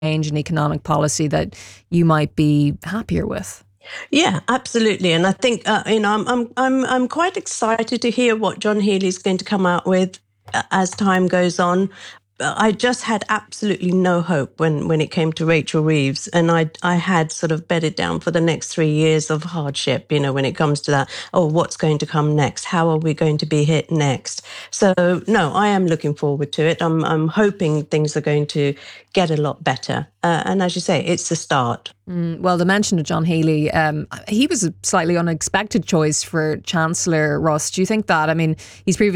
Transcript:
change in economic policy that you might be happier with? Yeah, absolutely. And I think I'm quite excited to hear what John Healey's going to come out with as time goes on. I just had absolutely no hope when it came to Rachel Reeves, and I had sort of bedded down for the next 3 years of hardship. When it comes to that, what's going to come next? How are we going to be hit next? So no, I am looking forward to it. I'm hoping things are going to get a lot better. And as you say, it's the start. Well, the mention of John Healey, he was a slightly unexpected choice for Chancellor Ross. Do you think that? I mean, he's previously